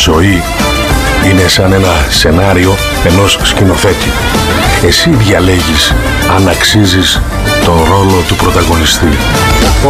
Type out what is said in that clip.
ζωή είναι σαν ένα σενάριο ενός σκηνοθέτη. Εσύ διαλέγεις αν αξίζεις τον ρόλο του πρωταγωνιστή.